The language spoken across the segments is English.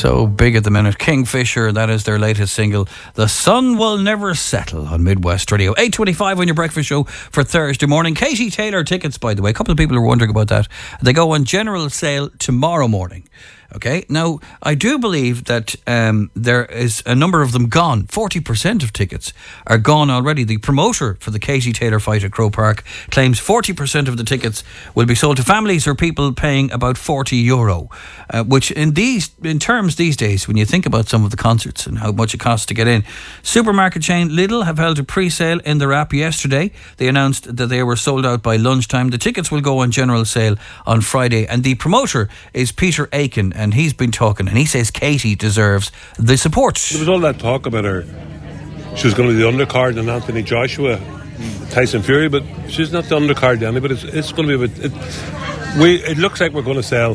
So big at the minute. Kingfisher, that is their latest single. The Sun Will Never Settle on Midwest Radio. 8:25 on your breakfast show for Thursday morning. Katie Taylor tickets, by the way. A couple of people are wondering about that. They go on general sale tomorrow morning. Okay, now I do believe that there is a number of them gone. 40% of tickets are gone already. The promoter for the Katie Taylor fight at Croke Park claims 40% of the tickets will be sold to families or people paying about €40, which in terms these days, when you think about some of the concerts and how much it costs to get in. Supermarket chain Lidl have held a pre-sale in their app yesterday. They announced that they were sold out by lunchtime. The tickets will go on general sale on Friday, and the promoter is Peter Aiken, and he's been talking, and he says Katie deserves the support. There was all that talk about her. She was going to be the undercard in Anthony Joshua, Tyson Fury, but she's not the undercard, Danny. But it's going to be it looks like we're going to sell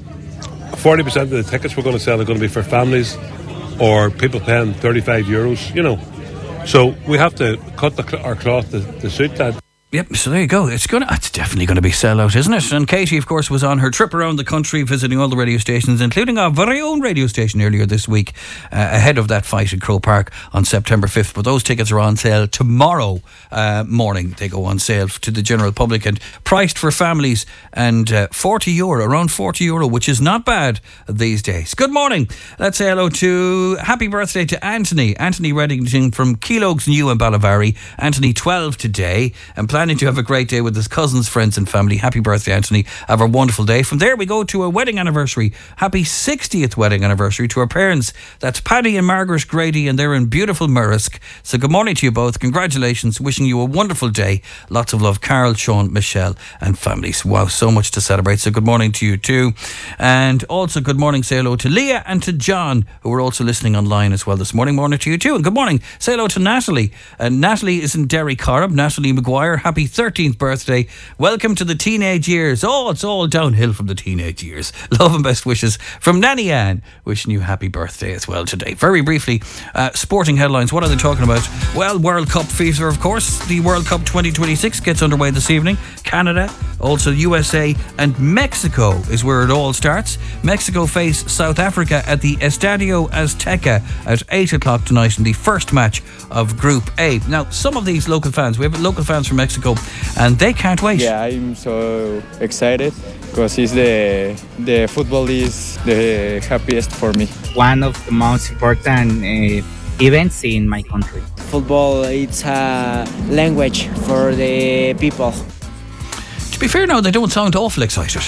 40% of the tickets we're going to sell are going to be for families or people paying €35. You know, so we have to cut our cloth to suit that. Yep, so there you go. It's definitely going to be sellout, isn't it? And Katie, of course, was on her trip around the country visiting all the radio stations, including our very own radio station earlier this week, ahead of that fight at Croke Park on September 5th. But those tickets are on sale tomorrow morning. They go on sale to the general public and priced for families, and €40, around €40, which is not bad these days. Good morning. Let's say hello to happy birthday to Anthony Reddington from Keelogues New in Ballavary. Anthony, 12 today, and planning to have a great day with his cousins, friends and family. Happy birthday, Anthony. Have a wonderful day. From there we go to a wedding anniversary. Happy 60th wedding anniversary to our parents. That's Paddy and Margaret Grady, and they're in beautiful Murrisk. So good morning to you both. Congratulations. Wishing you a wonderful day. Lots of love. Carol, Sean, Michelle and families. Wow, so much to celebrate. So good morning to you too. And also good morning, say hello to Leah and to John, who are also listening online as well this morning. Morning to you too. And good morning. Say hello to Natalie. Natalie is in Derry Corrib. Natalie McGuire. Happy 13th birthday. Welcome to the teenage years. Oh, it's all downhill from the teenage years. Love and best wishes from Nanny Ann. Wishing you happy birthday as well today. Very briefly, sporting headlines. What are they talking about? Well, World Cup fever, of course. The World Cup 2026 gets underway this evening. Canada, also USA and Mexico is where it all starts. Mexico face South Africa at the Estadio Azteca at 8 o'clock tonight in the first match of Group A. Now, some of these local fans, we have local fans from Mexico, and they can't wait. Yeah, I'm so excited because the football is the happiest for me. One of the most important events in my country. Football, it's a language for the people. To be fair now, they don't sound awful excited.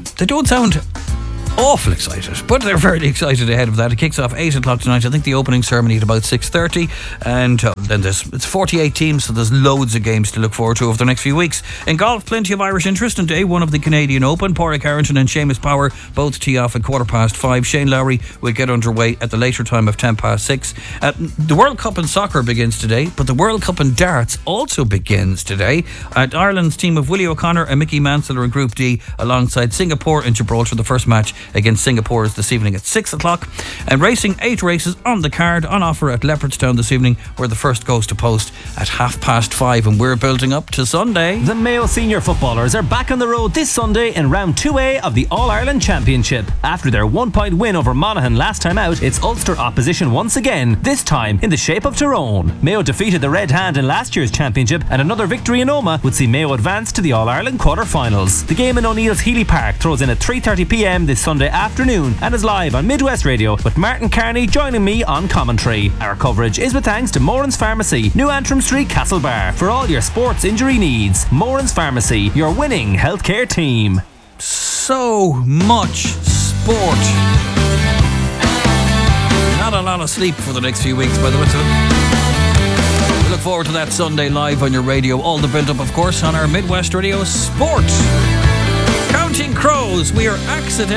But they're very excited ahead of that. It kicks off 8 o'clock tonight. I think the opening ceremony at about 6:30, and then it's 48 teams, so there's loads of games to look forward to over the next few weeks. In golf, plenty of Irish interest in day one of the Canadian Open. Pádraig Harrington and Seamus Power both tee off at 5:15. Shane Lowry will get underway at the later time of 6:10. The World Cup in soccer begins today, but the World Cup in darts also begins today. Ireland's team of Willie O'Connor and Mickey Mansell are in Group D alongside Singapore and Gibraltar. The first match against Singapore is this evening at 6 o'clock. And racing, 8 races on the card on offer at Leopardstown this evening, where the first goes to post at 5:30, and we're building up to Sunday. The Mayo senior footballers are back on the road this Sunday in round 2A of the All-Ireland Championship. After their 1-point win over Monaghan last time out, it's Ulster opposition once again, this time in the shape of Tyrone. Mayo defeated the Red Hand in last year's championship, and another victory in Omagh would see Mayo advance to the All-Ireland quarter-finals. The game in O'Neill's Healy Park throws in at 3:30pm this Sunday afternoon and is live on Midwest Radio, with Martin Carney joining me on commentary. Our coverage is with thanks to Moran's Pharmacy, New Antrim Street, Castlebar. For all your sports injury needs, Moran's Pharmacy, your winning healthcare team. So much sport. Not a lot of sleep for the next few weeks, by the way. We look forward to that Sunday live on your radio. All the build-up, of course, on our Midwest Radio Sport. Counting Crows, we are accident.